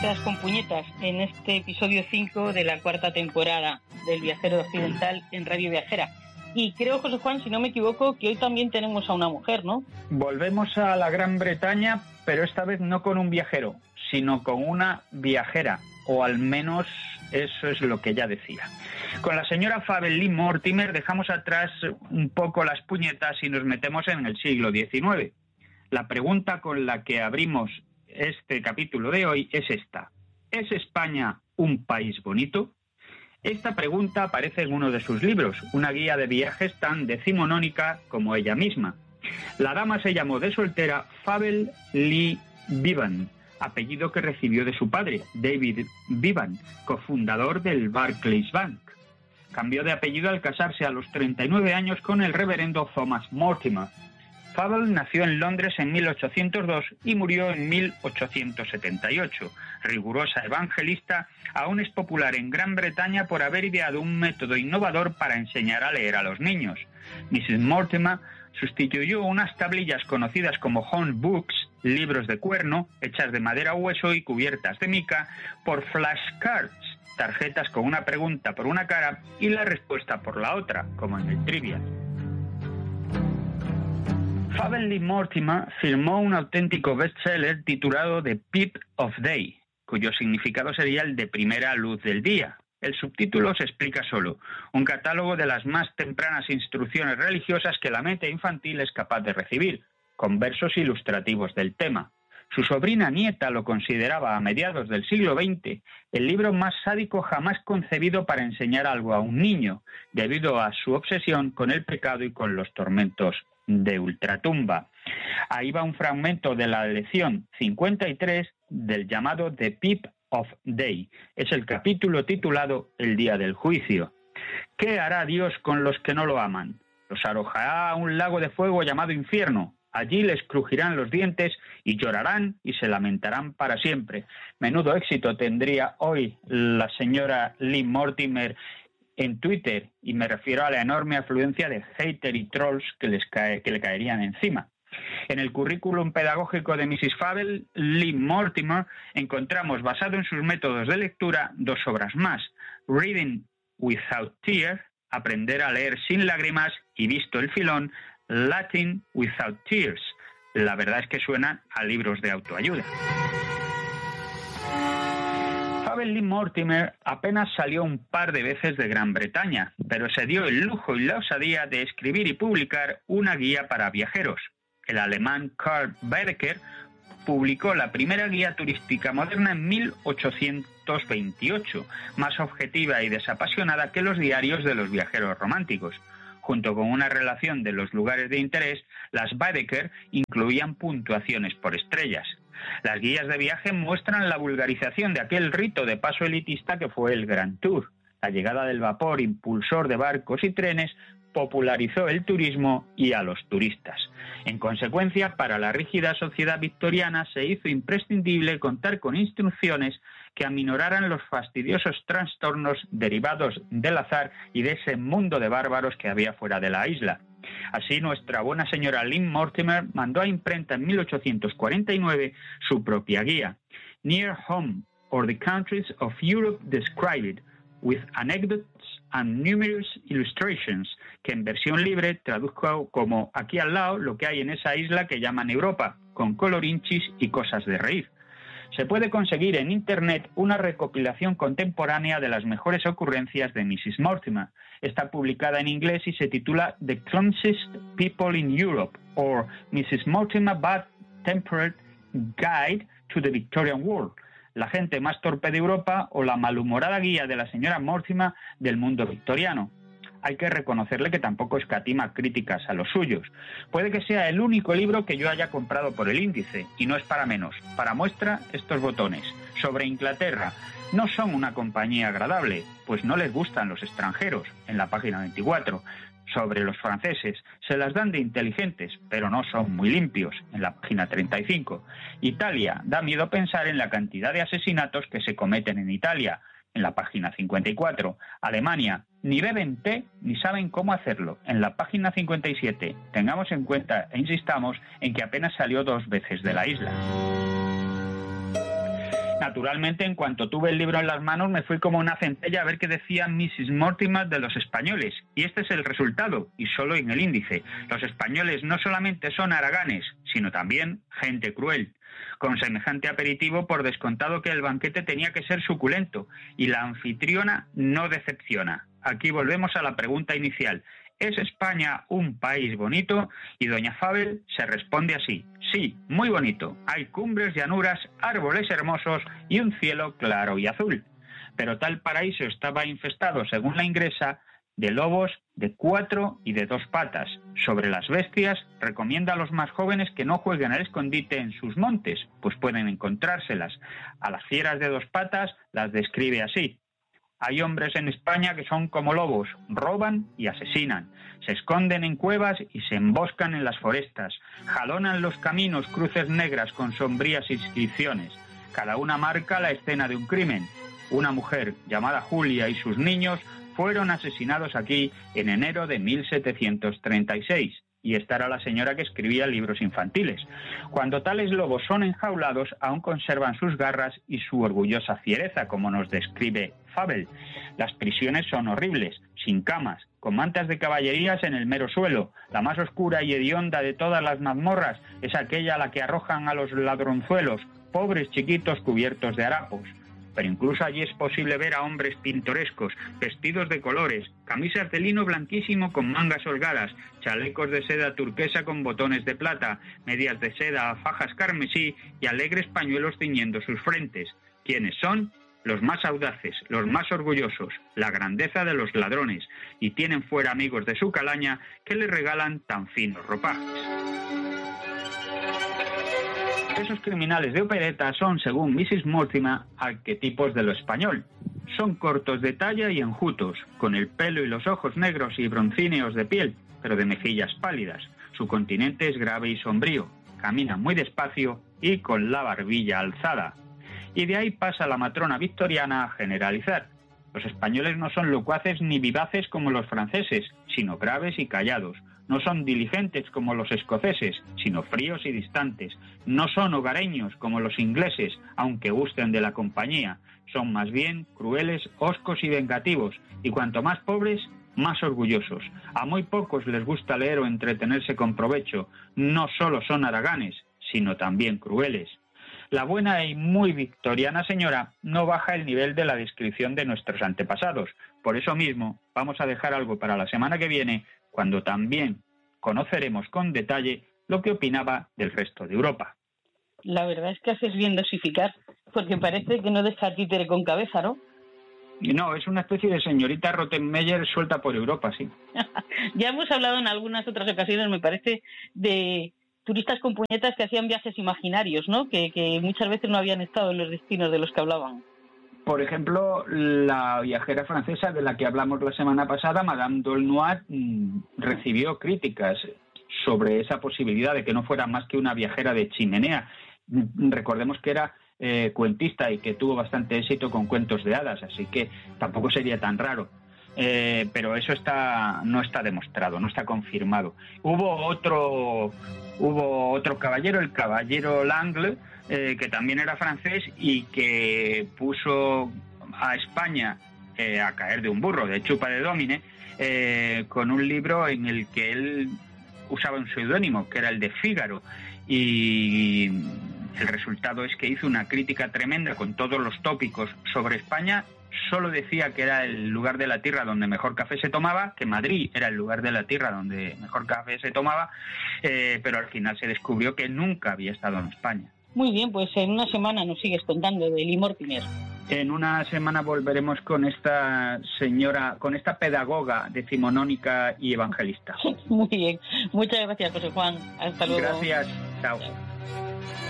Viajeras con puñetas en este episodio 5 de la cuarta temporada del Viajero Occidental en Radio Viajera. Y creo, José Juan, si no me equivoco, que hoy también tenemos a una mujer, ¿no? Volvemos a la Gran Bretaña, pero esta vez no con un viajero, sino con una viajera, o al menos eso es lo que ella decía. Con la señora Fabel Lee Mortimer dejamos atrás un poco las puñetas y nos metemos en el siglo XIX. La pregunta con la que abrimos este capítulo de hoy es esta: ¿es España un país bonito? Esta pregunta aparece en uno de sus libros, una guía de viajes tan decimonónica como ella misma. La dama se llamó de soltera Fabel Lee Bevan, apellido que recibió de su padre, David Bevan, cofundador del Barclays Bank. Cambió de apellido al casarse a los 39 años con el reverendo Thomas Mortimer. Fabel nació en Londres en 1802 y murió en 1878. Rigurosa evangelista, aún es popular en Gran Bretaña por haber ideado un método innovador para enseñar a leer a los niños. Mrs. Mortimer sustituyó unas tablillas conocidas como home books, libros de cuerno, hechas de madera hueso y cubiertas de mica, por flashcards, tarjetas con una pregunta por una cara y la respuesta por la otra, como en el Trivial. Fabel Lee Mortimer firmó un auténtico bestseller titulado The Peep of Day, cuyo significado sería el de primera luz del día. El subtítulo se explica solo: un catálogo de las más tempranas instrucciones religiosas que la mente infantil es capaz de recibir, con versos ilustrativos del tema. Su sobrina nieta lo consideraba a mediados del siglo XX el libro más sádico jamás concebido para enseñar algo a un niño, debido a su obsesión con el pecado y con los tormentos de ultratumba. Ahí va un fragmento de la lección 53 del llamado The Peep of Day. Es el capítulo titulado El día del juicio. ¿Qué hará Dios con los que no lo aman? Los arrojará a un lago de fuego llamado infierno. Allí les crujirán los dientes y llorarán y se lamentarán para siempre. Menudo éxito tendría hoy la señora Lee Mortimer en Twitter, y me refiero a la enorme afluencia de haters y trolls que le caerían encima. En el currículum pedagógico de Mrs. Fabel Lee Mortimer encontramos, basado en sus métodos de lectura, dos obras más: Reading Without Tears, aprender a leer sin lágrimas, y visto el filón, Latin Without Tears. La verdad es que suenan a libros de autoayuda. Fabel Lee Mortimer apenas salió un par de veces de Gran Bretaña, pero se dio el lujo y la osadía de escribir y publicar una guía para viajeros. El alemán Karl Baedeker publicó la primera guía turística moderna en 1828, más objetiva y desapasionada que los diarios de los viajeros románticos. Junto con una relación de los lugares de interés, las Baedeker incluían puntuaciones por estrellas. Las guías de viaje muestran la vulgarización de aquel rito de paso elitista que fue el Grand Tour. La llegada del vapor impulsor de barcos y trenes popularizó el turismo y a los turistas. En consecuencia, para la rígida sociedad victoriana se hizo imprescindible contar con instrucciones que aminoraran los fastidiosos trastornos derivados del azar y de ese mundo de bárbaros que había fuera de la isla. Así, nuestra buena señora Lee Mortimer mandó a imprenta en 1849 su propia guía, Near Home, or the Countries of Europe Described, with Anecdotes and Numerous Illustrations, que en versión libre traduzco como aquí al lado lo que hay en esa isla que llaman Europa, con colorinchis y cosas de reír. Se puede conseguir en Internet una recopilación contemporánea de las mejores ocurrencias de Mrs. Mortimer. Está publicada en inglés y se titula The Clumsiest People in Europe, or Mrs. Mortimer Bad-Tempered Guide to the Victorian World, la gente más torpe de Europa o la malhumorada guía de la señora Mortimer del mundo victoriano. Hay que reconocerle que tampoco escatima críticas a los suyos. Puede que sea el único libro que yo haya comprado por el índice, y no es para menos. Para muestra, estos botones. Sobre Inglaterra: no son una compañía agradable, pues no les gustan los extranjeros, en la página 24. Sobre los franceses: se las dan de inteligentes, pero no son muy limpios, en la página 35. Italia: da miedo pensar en la cantidad de asesinatos que se cometen en Italia, en la página 54. Alemania: ni beben té ni saben cómo hacerlo, en la página 57. Tengamos en cuenta e insistamos en que apenas salió 2 veces de la isla. Naturalmente, en cuanto tuve el libro en las manos, me fui como una centella a ver qué decía Mrs. Mortimer de los españoles. Y este es el resultado, y solo en el índice. Los españoles no solamente son haraganes, sino también gente cruel. Con semejante aperitivo, por descontado que el banquete tenía que ser suculento, y la anfitriona no decepciona. Aquí volvemos a la pregunta inicial. ¿Es España un país bonito? Y doña Fabel se responde así. Sí, muy bonito. Hay cumbres, llanuras, árboles hermosos y un cielo claro y azul. Pero tal paraíso estaba infestado, según la ingresa, de lobos de 4 y de 2 patas. Sobre las bestias, recomienda a los más jóvenes que no jueguen al escondite en sus montes, pues pueden encontrárselas. A las fieras de 2 patas las describe así. Hay hombres en España que son como lobos, roban y asesinan, se esconden en cuevas y se emboscan en las forestas, jalonan los caminos cruces negras con sombrías inscripciones. Cada una marca la escena de un crimen. Una mujer llamada Julia y sus niños fueron asesinados aquí en enero de 1736. Y esta era la señora que escribía libros infantiles. Cuando tales lobos son enjaulados, aún conservan sus garras y su orgullosa fiereza, como nos describe Fabel. Las prisiones son horribles, sin camas, con mantas de caballerías en el mero suelo. La más oscura y hedionda de todas las mazmorras es aquella a la que arrojan a los ladronzuelos, pobres chiquitos cubiertos de harapos. Pero incluso allí es posible ver a hombres pintorescos, vestidos de colores, camisas de lino blanquísimo con mangas holgadas, chalecos de seda turquesa con botones de plata, medias de seda, fajas carmesí y alegres pañuelos ciñendo sus frentes. ¿Quiénes son? Los más audaces, los más orgullosos, la grandeza de los ladrones, y tienen fuera amigos de su calaña que les regalan tan finos ropajes. Esos criminales de opereta son, según Mrs. Mortimer, arquetipos de lo español. Son cortos de talla y enjutos, con el pelo y los ojos negros y broncíneos de piel, pero de mejillas pálidas. Su continente es grave y sombrío, caminan muy despacio y con la barbilla alzada. Y de ahí pasa la matrona victoriana a generalizar. Los españoles no son locuaces ni vivaces como los franceses, sino graves y callados. No son diligentes como los escoceses, sino fríos y distantes. No son hogareños como los ingleses, aunque gusten de la compañía. Son más bien crueles, hoscos y vengativos, y cuanto más pobres, más orgullosos. A muy pocos les gusta leer o entretenerse con provecho. No solo son haraganes, sino también crueles. La buena y muy victoriana señora no baja el nivel de la descripción de nuestros antepasados. Por eso mismo, vamos a dejar algo para la semana que viene, cuando también conoceremos con detalle lo que opinaba del resto de Europa. La verdad es que haces bien dosificar, porque parece que no deja títere con cabeza, ¿no? No, es una especie de señorita Rottenmeier suelta por Europa, sí. Ya hemos hablado en algunas otras ocasiones, me parece, de turistas con puñetas que hacían viajes imaginarios, ¿no? Que muchas veces no habían estado en los destinos de los que hablaban. Por ejemplo, la viajera francesa de la que hablamos la semana pasada, Madame d'Aulnoy, recibió críticas sobre esa posibilidad de que no fuera más que una viajera de chimenea. Recordemos que era cuentista y que tuvo bastante éxito con cuentos de hadas, así que tampoco sería tan raro. Pero eso no está demostrado, no está confirmado. Hubo otro caballero, el caballero Langle, que también era francés y que puso a España a caer de un burro, de chupa de domine, con un libro en el que él usaba un seudónimo, que era el de Fígaro, y el resultado es que hizo una crítica tremenda con todos los tópicos sobre España. Solo decía que era el lugar de la tierra donde mejor café se tomaba, que Madrid era el lugar de la tierra donde mejor café se tomaba, pero al final se descubrió que nunca había estado en España. Muy bien, pues en una semana nos sigues contando de Lee Mortimer. En una semana volveremos con esta señora, con esta pedagoga decimonónica y evangelista. Muy bien, muchas gracias, José Juan. Hasta luego. Gracias, chao.